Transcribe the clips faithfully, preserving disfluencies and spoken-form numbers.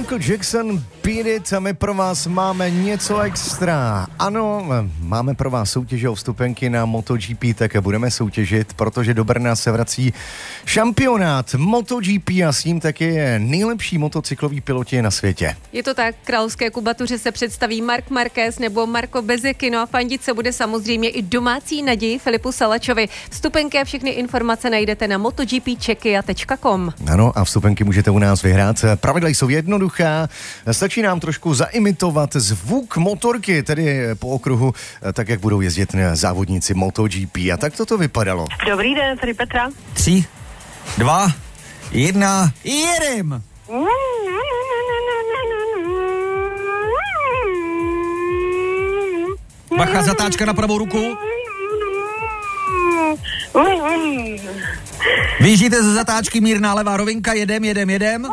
Michael Jackson, Beat It, a my pro vás máme něco extra. Ano, máme pro vás soutěže o vstupenky na MotoGP, tak budeme soutěžit, protože do Brna se vrací šampionát MotoGP a s ním taky nejlepší motocyklový piloti na světě. Je to tak, královské kubatuře se představí Marc Marquez nebo Marco Bezzecchi, no a fandit se bude samozřejmě i domácí naději Filipu Salačovi. Vstupenky a všechny informace najdete na motogp czechia tečka com. Ano, a vstupenky můžete u nás vyhrát. Pravidla jsou jednoduchá, stačí nám trošku zaimitovat zvuk motorky, tedy po okruhu, tak jak budou jezdit závodníci MotoGP. A tak toto vypadalo. Dobrý den, tady Petra. Tři, dva, jedna, jedem! Bacha, zatáčka na pravou ruku. Vyjíždíte ze zatáčky, mírná levá rovinka, jedem, jedem, jedem.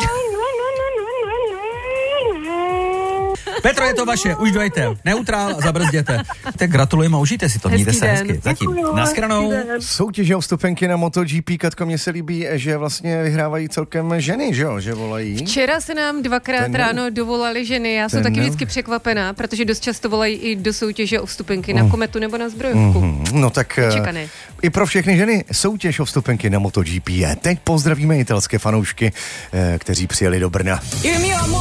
Petro, je to vaše, už dojte. Neutrál, zabrzděte. Tak gratulujeme a užijte si to, mějte se hezky. Zatím. Naschranou. Soutěže o vstupenky na MotoGP, Katko, mně se líbí, že vlastně vyhrávají celkem ženy, že jo, že volají. Včera se nám dvakrát ten, ráno dovolali ženy, já jsem taky vždycky překvapená, protože dost často volají i do soutěže o vstupenky na Kometu nebo na Zbrojovku. Mm, no tak Čekané. I pro všechny ženy soutěž o vstupenky na MotoGP. Teď pozdravíme italské fanoušky, kteří přijeli do Brna.